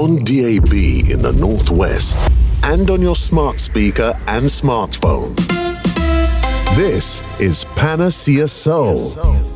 on DAB in the Northwest and on your smart speaker and smartphone. This is Panacea Soul.